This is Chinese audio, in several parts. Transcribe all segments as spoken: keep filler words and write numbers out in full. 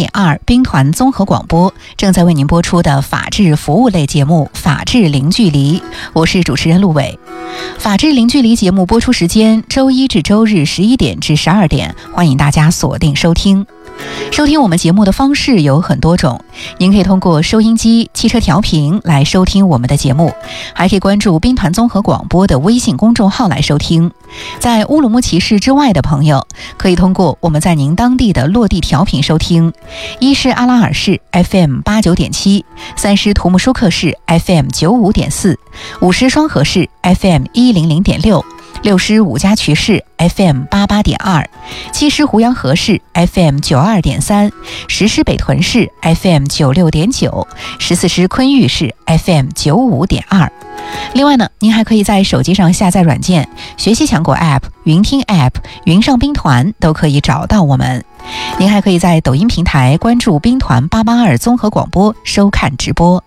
点二兵团综合广播正在为您播出的法治服务类节目《法治零距离》，我是主持人陆伟。法治零距离节目播出时间周一至周日十一点至十二点，欢迎大家锁定收听。收听我们节目的方式有很多种，您可以通过收音机、汽车调频来收听我们的节目，还可以关注兵团综合广播的微信公众号来收听。在乌鲁木齐市之外的朋友，可以通过我们在您当地的落地调频收听。一是阿拉尔市 F M 八九点七，三是图木舒克市 F M 九五点四，五是双河市 F M 一零零点六。六师五家渠市 F M 八八点二，七师胡杨河市 F M 九二点三，十师北屯市 F M 九六点九，十四师昆玉市 F M 九五点二。另外呢，您还可以在手机上下载软件，学习强国 App、云听 App、云上兵团都可以找到我们。您还可以在抖音平台关注兵团八八二综合广播收看直播。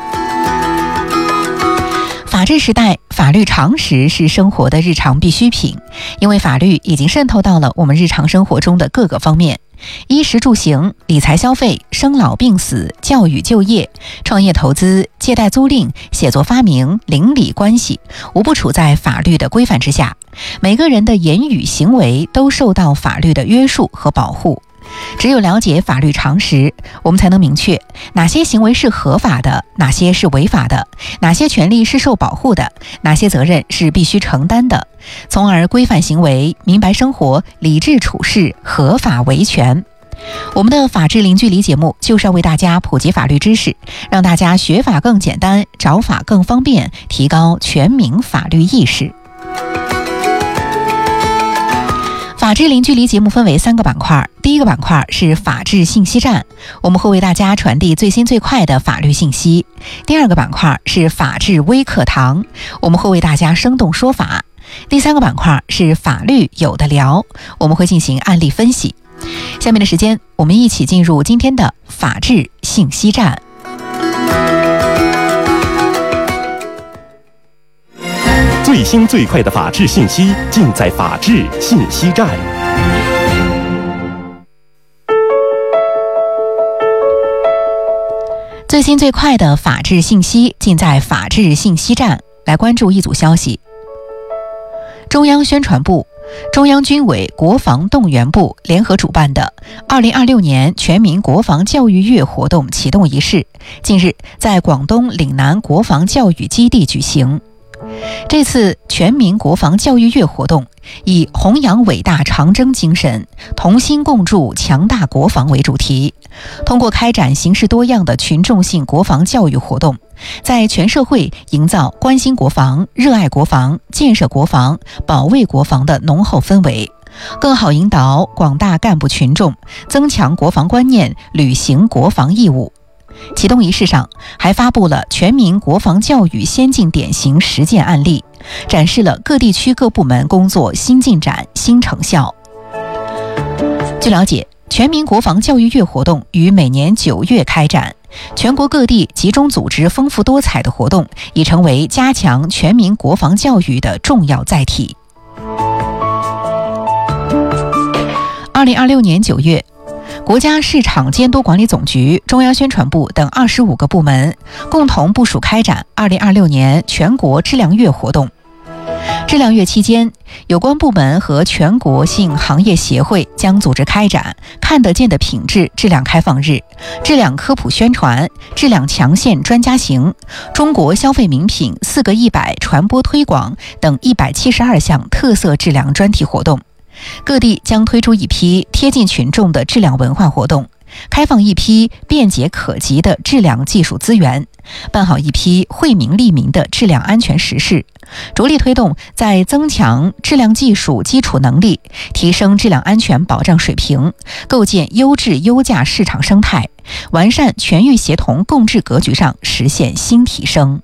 法治时代，法律常识是生活的日常必需品，因为法律已经渗透到了我们日常生活中的各个方面，衣食住行、理财消费、生老病死、教育就业、创业投资、借贷租赁、写作发明、邻里关系，无不处在法律的规范之下，每个人的言语行为都受到法律的约束和保护。只有了解法律常识，我们才能明确哪些行为是合法的，哪些是违法的，哪些权利是受保护的，哪些责任是必须承担的，从而规范行为，明白生活，理智处事，合法维权。我们的法治零距离节目就是要为大家普及法律知识，让大家学法更简单，找法更方便，提高全民法律意识。法治零距离节目分为三个板块，第一个板块是法治信息站，我们会为大家传递最新最快的法律信息。第二个板块是法治微课堂，我们会为大家生动说法。第三个板块是法律有的聊，我们会进行案例分析。下面的时间，我们一起进入今天的法治信息站。 最新最快的法治信息尽在法治信息站。 最新最快的法治信息尽在法治信息站。来关注一组消息。中央宣传部、中央军委国防动员部联合主办的二零二六年全民国防教育月活动启动仪式，近日在广东岭南国防教育基地举行。这次全民国防教育月活动以弘扬伟大长征精神，同心共筑强大国防为主题，通过开展形式多样的群众性国防教育活动，在全社会营造关心国防、热爱国防、建设国防、保卫国防的浓厚氛围，更好引导广大干部群众增强国防观念，履行国防义务。启动仪式上还发布了全民国防教育先进典型实践案例，展示了各地区各部门工作新进展、新成效。据了解，全民国防教育月活动于每年九月开展，全国各地集中组织丰富多彩的活动，已成为加强全民国防教育的重要载体。二零二六年九月，国家市场监督管理总局、中央宣传部等二十五个部门共同部署开展二零二六年全国质量月活动。质量月期间，有关部门和全国性行业协会将组织开展看得见的品质质量开放日、质量科普宣传、质量强线专家行、中国消费名品四个一百传播推广等一百七十二项特色质量专题活动。各地将推出一批贴近群众的质量文化活动，开放一批便捷可及的质量技术资源，办好一批惠民利民的质量安全实事，着力推动在增强质量技术基础能力、提升质量安全保障水平、构建优质优价市场生态、完善全域协同共治格局上实现新提升。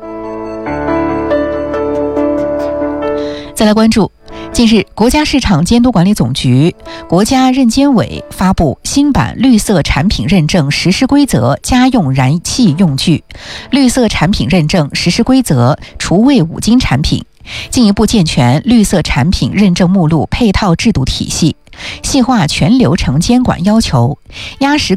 再来关注近日，国家市场监督管理总局、国家认监委发布新版绿色产品认证实施规则家用燃气用具、绿色产品认证实施规则厨卫五金产品，进一步健全绿色产品认证目录配套制度体系，细化全流程监管要求，压实